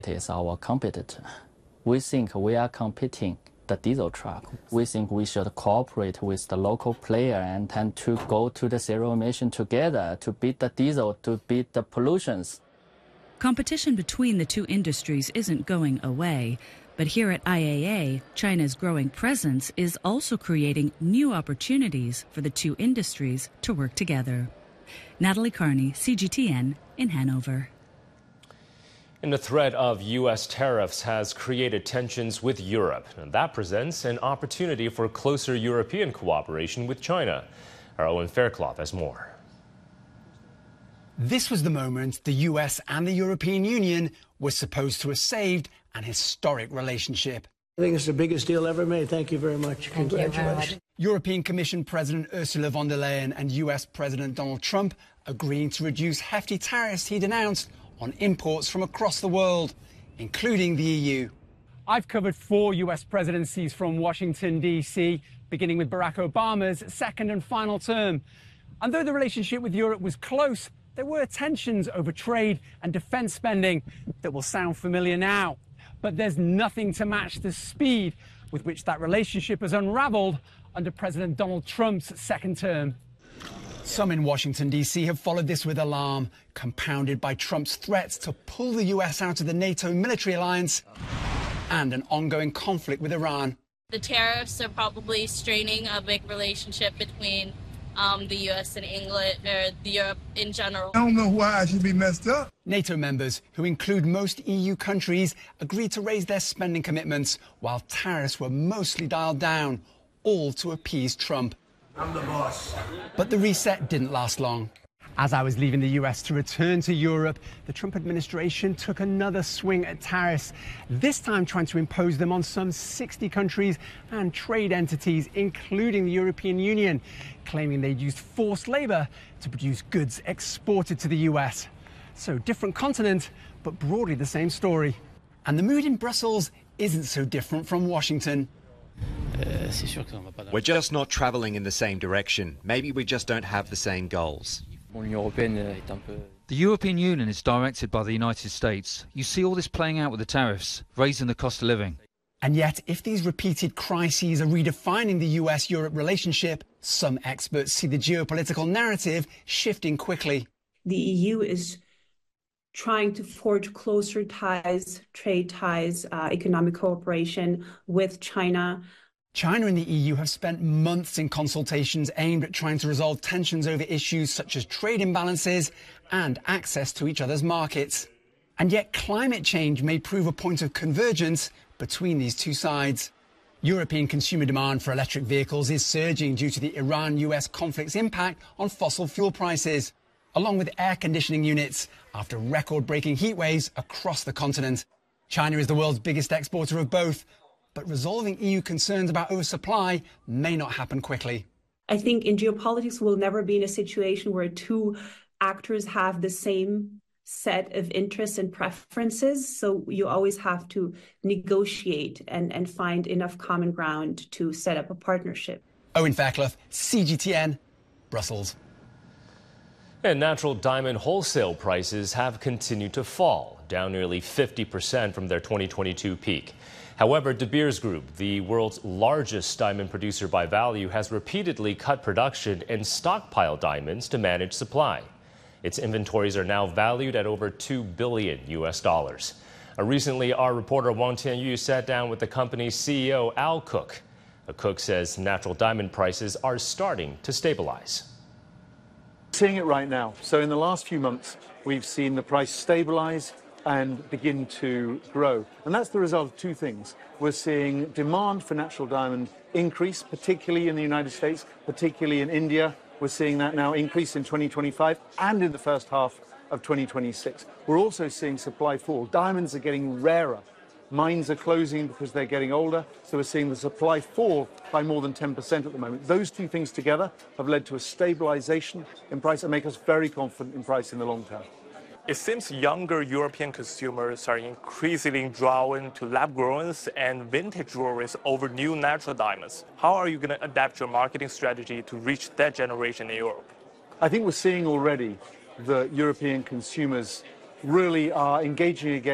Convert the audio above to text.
is our competitor. We think we are competing the diesel truck. We think we should cooperate with the local player and tend to go to the zero emission together to beat the diesel, to beat the pollutions. Competition between the two industries isn't going away. But here at IAA, China's growing presence is also creating new opportunities for the two industries to work together. Natalie Carney, CGTN in Hanover. And the threat of U.S. tariffs has created tensions with Europe. And that presents an opportunity for closer European cooperation with China. Our Owen Fairclough has more. This was the moment the US and the European Union were supposed to have saved an historic relationship. I think it's the biggest deal ever made. Thank you very much. Congratulations. European Commission President Ursula von der Leyen and US President Donald Trump agreeing to reduce hefty tariffs he'd announced on imports from across the world, including the EU. I've covered 4 US presidencies from Washington, D.C., beginning with Barack Obama's second and final term. And though the relationship with Europe was close, there were tensions over trade and defence spending that will sound familiar now. But there's nothing to match the speed with which that relationship has unravelled under President Donald Trump's second term. Some in Washington, D.C. have followed this with alarm, compounded by Trump's threats to pull the US out of the NATO military alliance and an ongoing conflict with Iran. The tariffs are probably straining a big relationship between the US and England, or Europe in general. I don't know why it should be messed up. NATO members, who include most EU countries, agreed to raise their spending commitments while tariffs were mostly dialed down, all to appease Trump. I'm the boss. But the reset didn't last long. As I was leaving the US to return to Europe, the Trump administration took another swing at tariffs, this time trying to impose them on some 60 countries and trade entities, including the European Union, claiming they'd used forced labor to produce goods exported to the US. So different continent, but broadly the same story. And the mood in Brussels isn't so different from Washington. We're just not travelling in the same direction. Maybe we just don't have the same goals. The European Union is directed by the United States. You see all this playing out with the tariffs, raising the cost of living. And yet, if these repeated crises are redefining the US-Europe relationship, some experts see the geopolitical narrative shifting quickly. The EU is trying to forge closer ties, trade ties, economic cooperation with China. China and the EU have spent months in consultations aimed at trying to resolve tensions over issues such as trade imbalances and access to each other's markets. And yet climate change may prove a point of convergence between these two sides. European consumer demand for electric vehicles is surging due to the Iran-US conflict's impact on fossil fuel prices, along with air conditioning units after record-breaking heat waves across the continent. China is the world's biggest exporter of both, but resolving EU concerns about oversupply may not happen quickly. I think in geopolitics we'll never be in a situation where two actors have the same set of interests and preferences. So you always have to negotiate and find enough common ground to set up a partnership. Owen Fairclough, CGTN, Brussels. And natural diamond wholesale prices have continued to fall, down nearly 50% from their 2022 peak. However, De Beers Group, the world's largest diamond producer by value, has repeatedly cut production and stockpiled diamonds to manage supply. Its inventories are now valued at over $2 billion. Recently, our reporter Wang Tianyu sat down with the company's CEO, Al Cook. Cook says natural diamond prices are starting to stabilize. Seeing it right now. So in the last few months, we've seen the price stabilize and begin to grow. And that's the result of two things. We're seeing demand for natural diamond increase, particularly in the United States, particularly in India. We're seeing that now increase in 2025 and in the first half of 2026. We're also seeing supply fall. Diamonds are getting rarer. Mines are closing because they're getting older. So we're seeing the supply fall by more than 10% at the moment. Those two things together have led to a stabilization in price and make us very confident in price in the long term. It seems younger European consumers are increasingly drawn to lab-grown and vintage jewelry over new natural diamonds. How are you going to adapt your marketing strategy to reach that generation in Europe? I think we're seeing already that European consumers really are engaging again